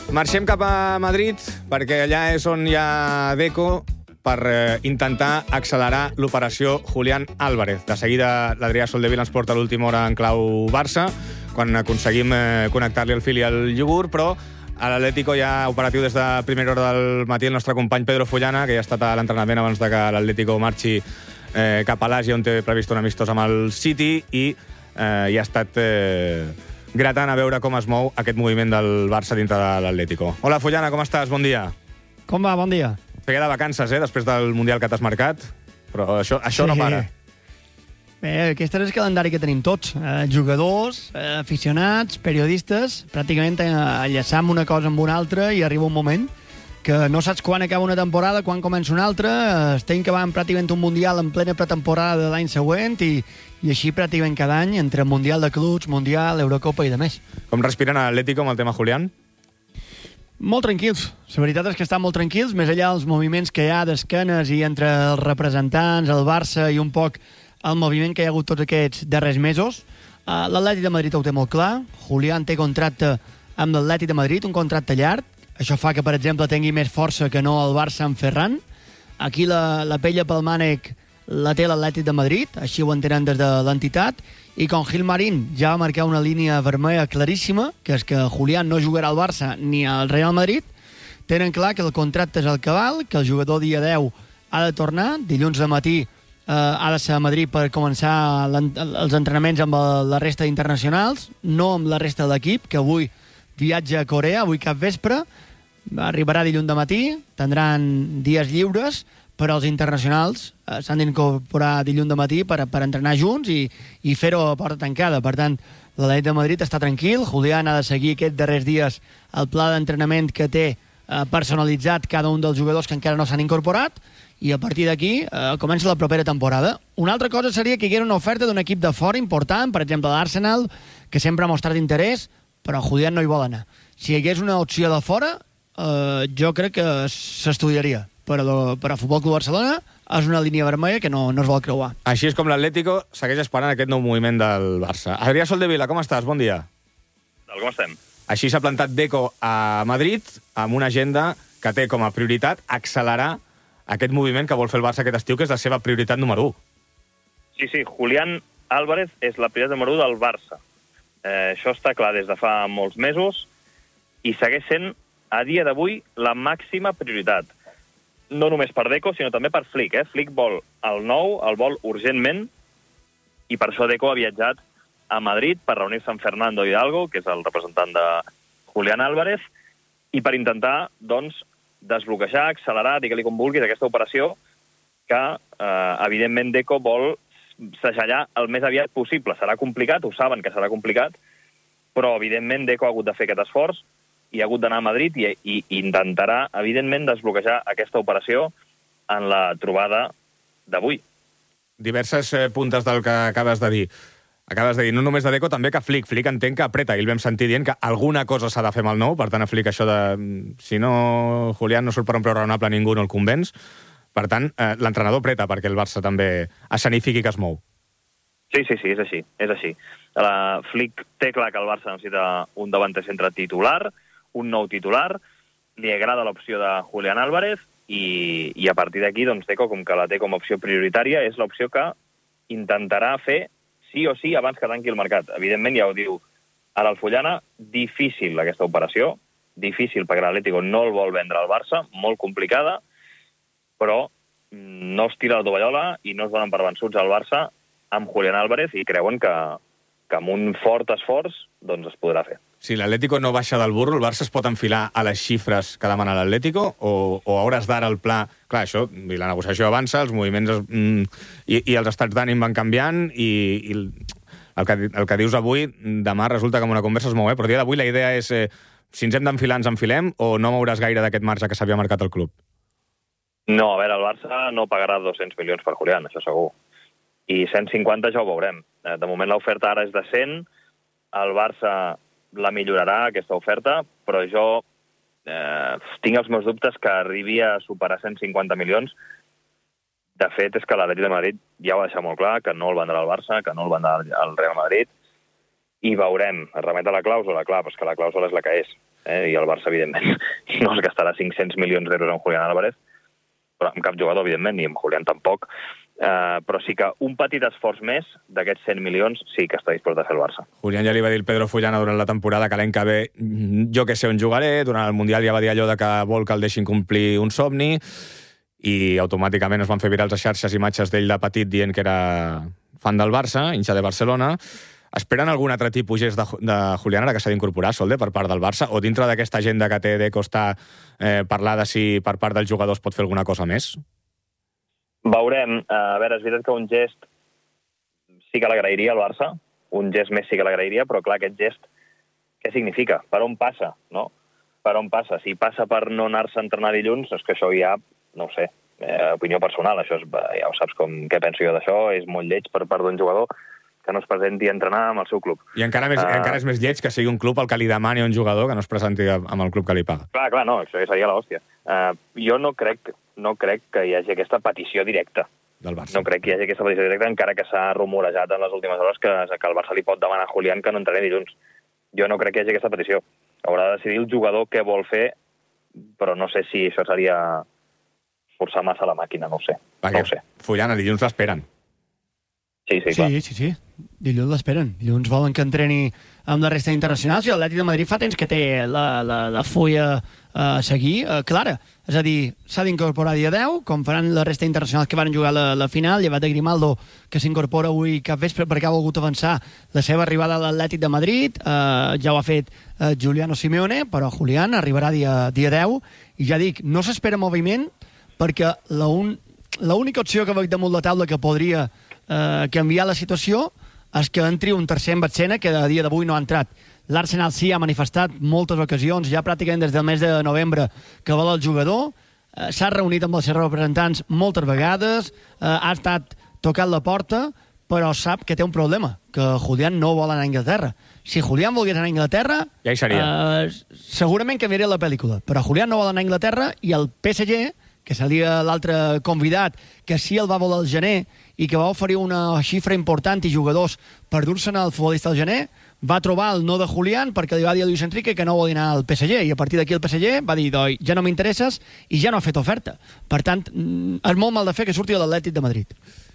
Marxem cap a Madrid, perquè allà és on hi ha Deco per intentar accelerar l'operació Julián Álvarez. De seguida, l'Adrià Soldevila ens porta l'última hora en clau Barça, quan aconseguim connectar-li el fil i el iogurt, però a l'Atlético hi ha operatiu des de primera hora del matí el nostre company Pedro Fullana, que ja ha estat a l'entrenament abans de que l'Atlético marxi cap a l'Àsia, on té previst un amistós amb el City, i hi ha estat gratant a veure com es mou aquest moviment del Barça dintre de l'Atlético. Hola, Fullana, com estàs? Bon dia. Com va? Bon dia. Feia de vacances, després del Mundial que t'has marcat, però això no para. Bé, aquest és el calendari que tenim tots. Jugadors, aficionats, periodistes, pràcticament enllaçam una cosa amb una altra i arriba un moment que no saps quan acaba una temporada, quan comença una altra. Estem acabant pràcticament un Mundial en plena pretemporada de l'any següent i així pràcticament cada any entre Mundial de Clubs, Mundial, Eurocopa i de més. Com respiren a l'Atlético amb el tema Julián? Molt tranquils. La veritat és que estan molt tranquils, més enllà dels moviments que hi ha d'esquenes i entre els representants, el Barça i un poc el moviment que hi ha hagut tots aquests darrers mesos. L'Atlètic de Madrid ho té molt clar. Julián té contracte amb l'Atlètic de Madrid, un contracte llarg. Això fa que, per exemple, tingui més força que no el Barça amb Ferran. Aquí la pella pel mànec la té l'Atlètic de Madrid, així ho entenen des de l'entitat, i com Gilmarín ja va marcar una línia vermella claríssima, que és que Julián no jugarà al Barça ni al Real Madrid, tenen clar que el contracte és el cabal, que el jugador dia 10 ha de tornar, dilluns de matí ha de ser a Madrid per començar els entrenaments amb la resta d'internacionals, no amb la resta de l'equip, que avui viatja a Corea, avui cap vespre, arribarà dilluns de matí, tindran dies lliures, però els internacionals s'han d'incorporar dilluns de matí per entrenar junts i fer-ho a porta tancada. Per tant, l'Atlètic de Madrid està tranquil, Julián ha de seguir aquests darrers dies el pla d'entrenament que té personalitzat cada un dels jugadors que encara no s'han incorporat, i a partir d'aquí comença la propera temporada. Una altra cosa seria que hi hagués una oferta d'un equip de fora important, per exemple l'Arsenal, que sempre ha mostrat interès, però Julián no hi vol anar. Si hi hagués una opció de fora, jo crec que s'estudiaria. Però a Futbol Club Barcelona és una línia vermella que no es vol creuar. Així és com l'Atlético segueix esperant aquest nou moviment del Barça. Adrià Soldevila, com estàs? Bon dia. Com estem? Així s'ha plantat Deco a Madrid amb una agenda que té com a prioritat accelerar aquest moviment que vol fer el Barça aquest estiu, que és la seva prioritat número 1. Sí, Julián Álvarez és la prioritat número 1 del Barça. Això està clar des de fa molts mesos i segueix sent, a dia d'avui, la màxima prioritat. No només per Deco, sinó també per Flick. Flick vol el nou, el vol urgentment, i per això Deco ha viatjat a Madrid per reunir-se amb Fernando Hidalgo, que és el representant de Julián Álvarez, i per intentar, doncs, desbloquejar, accelerar, digue-li com vulguis, aquesta operació que, evidentment, Deco vol segellar el més aviat possible. Serà complicat, ho saben que serà complicat, però, evidentment, Deco ha hagut de fer aquest esforç i ha hagut d'anar a Madrid i intentarà, evidentment, desbloquejar aquesta operació en la trobada d'avui. Diverses puntes del que acabes de dir. Acabes de dir, no només de Deco, també que Flick. Flick entenc que apreta, i el vam sentir dient que alguna cosa s'ha de fer amb el nou, per tant, a Flick això de... Si no, Julián no surt per un preu raonable, ningú no el convenç. Per tant, l'entrenador apreta perquè el Barça també escenifiqui que es mou. Sí, és així. Flick té clar que el Barça necessita un davanter centre titular, un nou titular, li agrada l'opció de Julián Álvarez i a partir d'aquí, doncs, Deco, com que la té com a opció prioritària, és l'opció que intentarà fer sí o sí abans que tanqui el mercat. Evidentment, ja ho diu ara el Fullana, difícil aquesta operació, difícil perquè l'Atlético no el vol vendre al Barça, molt complicada, però no es tira la tovallola i no es donen per vençuts al Barça amb Julián Álvarez i creuen que amb un fort esforç doncs es podrà fer. Si l'Atlético no baixa del burro, el Barça es pot enfilar a les xifres que demana l'Atlético o a hores d'ara el pla... Clar, això, la negociació avança, els moviments i els estats d'ànim van canviant i el que dius avui, demà resulta que amb una conversa es mou, però a dia d'avui la idea és si ens hem d'enfilar, ens enfilem o no mouràs gaire d'aquest marge que s'havia marcat el club? No, a veure, el Barça no pagarà 200 milions per Julián, això segur. I 150 ja ho veurem. De moment l'oferta ara és de 100, el Barça la millorarà, aquesta oferta, però jo tinc els meus dubtes que arribi a superar 150 milions. De fet, és que l'Atlètic de Madrid ja ho ha deixat molt clar, que no el vendrà al Barça, que no el vendrà al Real Madrid, i veurem, es remet a la clàusula, clar, però és que la clàusula és la que és. i el Barça, evidentment, no es gastarà 500 milions d'euros en Julián Álvarez, però amb cap jugador, evidentment, ni amb Julián tampoc, però sí que un petit esforç més d'aquests 100 milions sí que està disposat a fer el Barça. Julián ja li va dir el Pedro Fullana durant la temporada que l'any que ve jo que sé on jugaré, durant el Mundial ja va dir allò de que vol que el deixin complir un somni i automàticament es van fer virals a xarxes imatges d'ell de petit dient que era fan del Barça, hincha de Barcelona. Esperen algun altre tipus gest de Julián ara que s'ha d'incorporar, Solde, per part del Barça, o dintre d'aquesta agenda que té de costar parlar de si per part dels jugadors pot fer alguna cosa més? Veurem. A veure, és veritat que un gest sí que l'agrairia al Barça, un gest més sí que l'agrairia, però clar, aquest gest què significa? Per on passa, no? Per on passa? Si passa per no anar-se a entrenar dilluns, és que això ja, no ho sé, opinió personal, això és, ja ho saps què penso jo d'això, és molt lleig per part d'un jugador que no es presenti a entrenar amb el seu club. I encara és més lleig que sigui un club el que li demani a un jugador que no es presenti amb el club que li paga. Clar, no, això seria l'hòstia. Jo no crec que hi hagi aquesta petició directa del Barça. No crec que hi hagi aquesta petició directa, encara que s'ha rumorejat en les últimes hores que el Barça li pot demanar a Julián que no entreni dilluns. Jo no crec que hi hagi aquesta petició. Haurà de decidir el jugador què vol fer, però no sé si això seria forçar massa la màquina, no ho sé. Perquè no ho sé. Fullana, dilluns l'esperen. Sí, clar. Sí. Dilluns l'esperen. Dilluns volen que entreni amb la resta internacionals i l'Atlètic de Madrid fa temps que té la fulla a seguir clara. És a dir, s'ha d'incorporar dia 10, com faran la resta internacionals que van jugar la final, llevat de Grimaldo, que s'incorpora avui cap vespre perquè ha volgut avançar la seva arribada a l'Atlètic de Madrid. Ja ho ha fet Giuliano Simeone, però Julián arribarà dia 10. I ja dic, no s'espera moviment perquè l'única opció que veig damunt la taula que podria canviar la situació és que entri un tercer amb escena que a dia d'avui no ha entrat. L'Arsenal sí ha manifestat moltes ocasions, ja pràcticament des del mes de novembre, que vol el jugador, s'ha reunit amb els seus representants moltes vegades, ha estat tocant la porta, però sap que té un problema, que Julián no vol anar a Anglaterra. Si Julián volgués anar a Anglaterra, ja hi seria. Segurament canviaria la pel·lícula, però Julián no vol anar a Anglaterra i el PSG, que seria l'altre convidat, que sí el va voler al gener i que va oferir una xifra important i jugadors per dur-se'n al futbolista al gener, va trobar el no de Julián perquè li va dir a Luis Enrique que no vol anar al PSG i a partir d'aquí el PSG va dir ja no m'interesses i ja no ha fet oferta. Per tant, és molt mal de fer que surti a l'Atlètic de Madrid.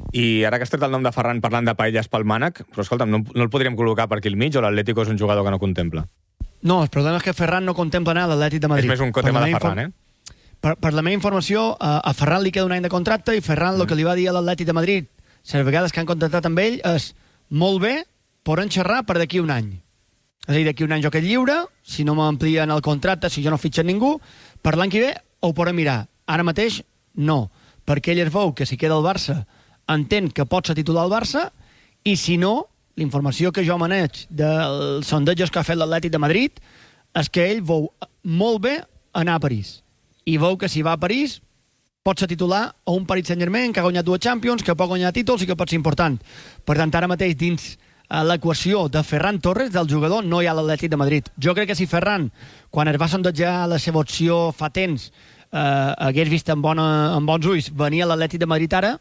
I ara que has tret el nom de Ferran parlant de paelles pel mànec, però escolta'm, no el podríem col·locar per aquí al mig o l'Atlético és un jugador que no contempla? No, el problema és que Ferran no contempla anar a l'Atlètic de Madrid. És més un tema de Ferran, Per la meva informació, a Ferran li queda un any de contracte i Ferran el que li va dir a l'Atlètic de Madrid, les vegades que han contactat amb ell, és molt bé, podem xerrar per d'aquí un any. És a dir, d'aquí un any jo quedo lliure, si no m'amplien el contracte, si jo no fitxen ningú, per l'any que ve ho podem mirar. Ara mateix, no, perquè ell es veu que si queda al Barça entén que pot ser titular al Barça i si no, l'informació que jo maneig dels sondejos que ha fet l'Atlètic de Madrid és que ell veu molt bé anar a París. I veu que si va a París pot ser titular a un Paris Saint-Germain que ha guanyat 2 Champions, que pot guanyar títols i que pot ser important. Per tant, ara mateix dins l'equació de Ferran Torres, del jugador, no hi ha l'Atlètic de Madrid. Jo crec que si Ferran, quan es va sondejar la seva opció fa temps, hagués vist amb bons ulls venir a l'Atlètic de Madrid ara,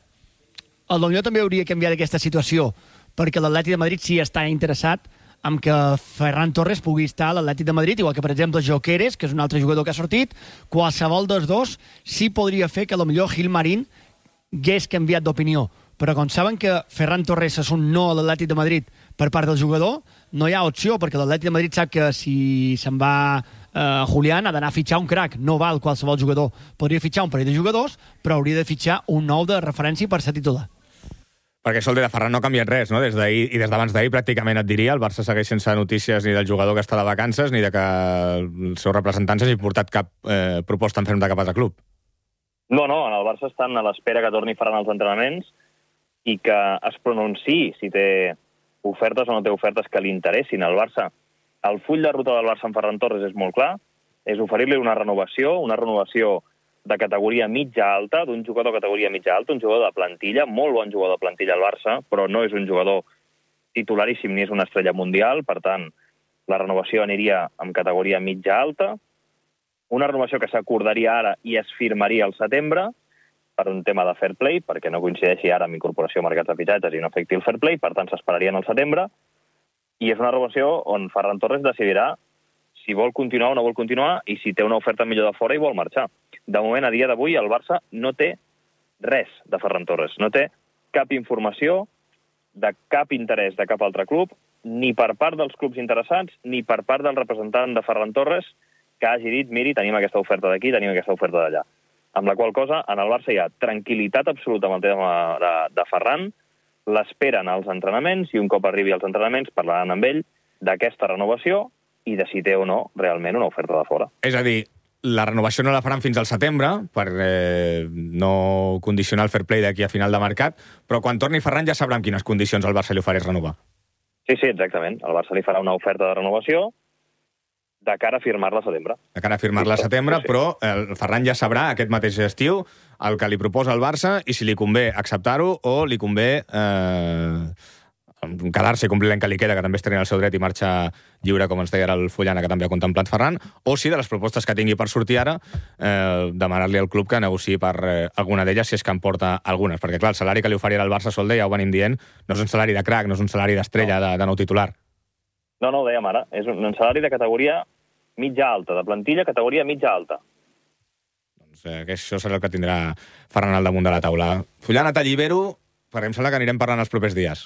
potser també hauria canviat aquesta situació, perquè l'Atlètic de Madrid sí està interessat amb que Ferran Torres pugui estar a l'Atlètic de Madrid, igual que, per exemple, Jokeres, que és un altre jugador que ha sortit, qualsevol dels dos sí podria fer que potser Gil Marín hagués canviat d'opinió. Però com saben que Ferran Torres és un no a l'Atlètic de Madrid per part del jugador, no hi ha opció, perquè l'Atlètic de Madrid sap que si se'n va Julián ha d'anar a fitxar un crac, no val qualsevol jugador. Podria fitxar un parell de jugadors, però hauria de fitxar un nou de referència per ser titular. Perquè això el de Ferran no ha canviat res, no? Des d'ahir i des d'abans d'ahir pràcticament et diria, el Barça segueix sense notícies ni del jugador que està de vacances ni de que els seus representants hagin portat cap proposta en ferm de cap altre club. No, en el Barça estan a l'espera que torni Ferran als entrenaments i que es pronunciï si té ofertes o no té ofertes que li interessin al Barça. El full de ruta del Barça amb Ferran Torres és molt clar, és oferir-li una renovació de categoria mitja-alta, d'un jugador de categoria mitja-alta, un jugador de plantilla, molt bon jugador de plantilla al Barça, però no és un jugador titularíssim ni és una estrella mundial, per tant, la renovació aniria amb categoria mitja-alta, una renovació que s'acordaria ara i es firmaria al setembre, per un tema de fair play, perquè no coincideixi ara amb incorporació a mercats de fitxatges i no afecti el fair play, per tant s'esperarien al setembre, i és una renovació on Ferran Torres decidirà si vol continuar o no vol continuar i si té una oferta millor de fora i vol marxar. De moment, a dia d'avui, el Barça no té res de Ferran Torres. No té cap informació de cap interès de cap altre club, ni per part dels clubs interessats, ni per part del representant de Ferran Torres, que hagi dit, miri, tenim aquesta oferta d'aquí, tenim aquesta oferta d'allà. Amb la qual cosa, en el Barça hi ha tranquil·litat absoluta amb el tema de Ferran, l'esperen als entrenaments i un cop arribi als entrenaments parlaran amb ell d'aquesta renovació i de si té o no realment una oferta de fora. És a dir, la renovació no la faran fins al setembre per no condicionar el fair play d'aquí a final de mercat, però quan torni Ferran ja sabrà en quines condicions el Barça li ofereix renovar. Sí, exactament. El Barça li farà una oferta de renovació de cara a firmar-la a setembre. De cara a firmar-la a setembre, sí. Però el Ferran ja sabrà aquest mateix estiu el que li proposa el Barça i si li convé acceptar-ho o li convé quedar-se i complir l'any que li queda, que també estaria al seu dret i marxa lliure, com ens deia el Fullana, que també ha contemplat Ferran, o si de les propostes que tingui per sortir ara, demanar-li al club que negociï per alguna d'elles, si és que en porta algunes. Perquè, clar, el salari que li oferirà el Barça, Solde, ja ho venim dient, no és un salari de crack, no és un salari d'estrella, de nou titular. No, ho dèiem ara. És un salari de categoria mitja alta, de plantilla categoria mitja alta. Doncs això serà el que tindrà Ferran al damunt de la taula. Fullana, t'allibero, perquè em sembla que anirem parlant els propers dies.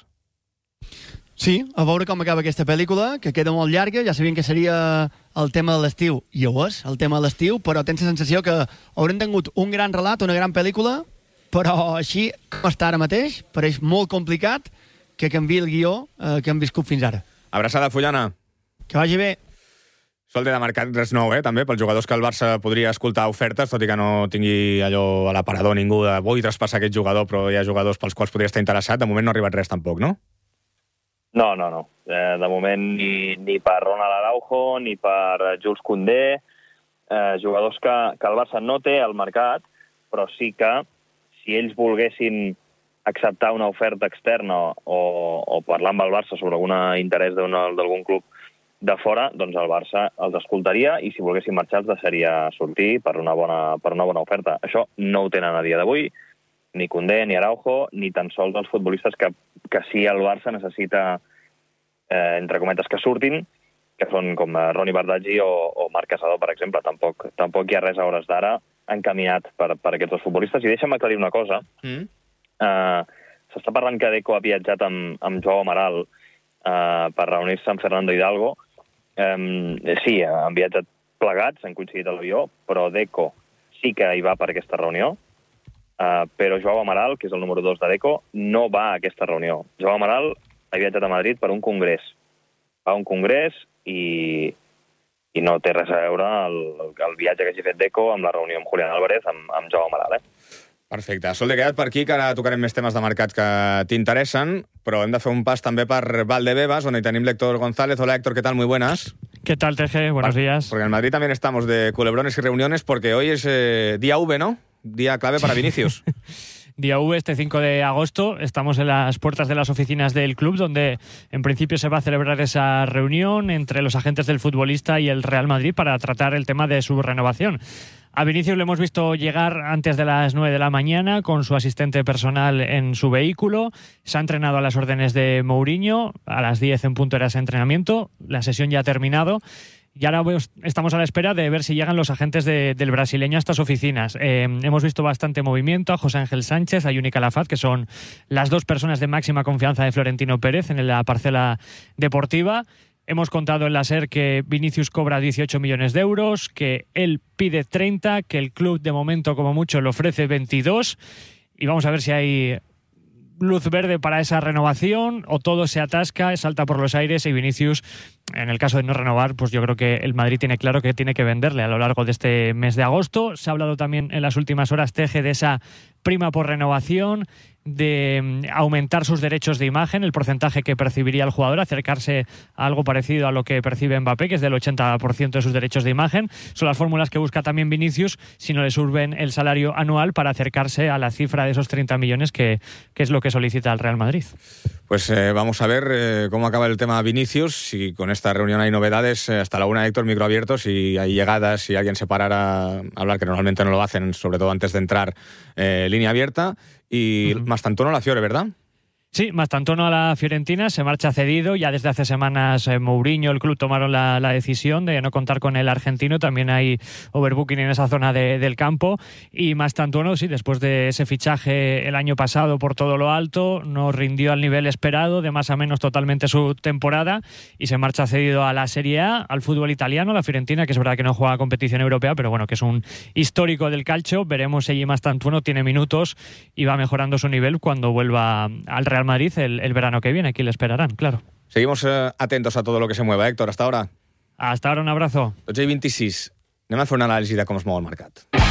Sí, a veure com acaba aquesta pel·lícula, que queda molt llarga. Ja sabien que seria el tema de l'estiu, i ho és, el tema de l'estiu, però tens la sensació que haurem tingut un gran relat, una gran pel·lícula, però així com està ara mateix, pareix molt complicat que canviï el guió que hem viscut fins ara. Abraçada, Fullana. Que vagi bé. Solde de mercat, res nou, també, pels jugadors que el Barça podria escoltar ofertes, tot i que no tingui allò a l'aparador ningú de vull traspassar aquest jugador, però hi ha jugadors pels quals podria estar interessat. De moment no ha arribat res tampoc, no? No. De moment ni per Ronald Araujo, ni per Jules Koundé, jugadors que el Barça no té al mercat, però sí que si ells volguessin acceptar una oferta externa o parlar amb el Barça sobre algun interès d'algun club de fora, doncs el Barça els escoltaria i si volguessin marxar els deixaria sortir per una bona oferta. Això no ho tenen a dia d'avui, ni Koundé, ni Araujo, ni tan sols els futbolistes que sí el Barça necessita, entre cometes, que surtin, que són com Ronny Bardghji o Marc Casador, per exemple. Tampoc hi ha res a hores d'ara encaminat per aquests dos futbolistes. I deixa'm aclarir una cosa. S'està parlant que Deco ha viatjat amb Joao Amaral per reunir-se amb Fernando Hidalgo. Sí, han viatjat plegats, han coincidit a l'avió, però Deco sí que hi va per aquesta reunió. Però Joao Amaral, que és el número 2 de Deco, no va a aquesta reunió. Joao Amaral ha viatjat a Madrid per un congrés. Va a un congrés i no té res a veure el viatge que hagi fet Deco amb la reunió amb Julián Álvarez, amb Joao Amaral. Perfecte. Solde, queda't per aquí, que ara tocarem més temes de mercat que t'interessen, però hem de fer un pas també per Valdebebas, on hi tenim l'Héctor González. Hola, Héctor, ¿qué tal? Muy buenas. ¿Qué tal, TG? Buenos días. Porque en Madrid también estamos de culebrones y reuniones, porque hoy es día V, ¿no? Día clave para Vinicius. Día V, este 5 de agosto, estamos en las puertas de las oficinas del club, donde en principio se va a celebrar esa reunión entre los agentes del futbolista y el Real Madrid para tratar el tema de su renovación. A Vinicius le hemos visto llegar antes de las 9 de la mañana con su asistente personal en su vehículo. Se ha entrenado a las órdenes de Mourinho. A las 10 en punto era ese entrenamiento. La sesión ya ha terminado. Y ahora estamos a la espera de ver si llegan los agentes del brasileño a estas oficinas. Hemos visto bastante movimiento a José Ángel Sánchez, a Yuni Calafat, que son las dos personas de máxima confianza de Florentino Pérez en la parcela deportiva. Hemos contado en la SER que Vinicius cobra 18 millones de euros, que él pide 30, que el club de momento como mucho le ofrece 22. Y vamos a ver si hay luz verde para esa renovación o todo se atasca, salta por los aires y Vinicius, en el caso de no renovar, pues yo creo que el Madrid tiene claro que tiene que venderle a lo largo de este mes de agosto. Se ha hablado también en las últimas horas, Teje, de esa prima por renovación, de aumentar sus derechos de imagen, el porcentaje que percibiría el jugador, acercarse a algo parecido a lo que percibe Mbappé, que es del 80% de sus derechos de imagen. Son las fórmulas que busca también Vinicius, si no le suben el salario anual para acercarse a la cifra de esos 30 millones, que es lo que solicita el Real Madrid. Pues vamos a ver cómo acaba el tema Vinicius, si con esta reunión hay novedades. Hasta la 1, Héctor, micro abierto, si hay llegadas, si alguien se parara a hablar, que normalmente no lo hacen, sobre todo antes de entrar, línea abierta. Y Mastantuono La Fiore, ¿verdad? Sí, Mastantuono a la Fiorentina, se marcha cedido. Ya desde hace semanas Mourinho, el club, tomaron la decisión de no contar con el argentino. También hay overbooking en esa zona del campo. Y Mastantuono, sí, después de ese fichaje el año pasado por todo lo alto, no rindió al nivel esperado, de más a menos totalmente su temporada, y se marcha cedido a la Serie A, al fútbol italiano, la Fiorentina, que es verdad que no juega competición europea, pero bueno, que es un histórico del calcio. Veremos si Mastantuono tiene minutos y va mejorando su nivel cuando vuelva al Real Madrid el verano que viene. Aquí le esperarán, claro. Seguimos atentos a todo lo que se mueva, Héctor. Hasta ahora. Hasta ahora, un abrazo. 12:26. Anem a fer una anàlisi de com es mou el mercat.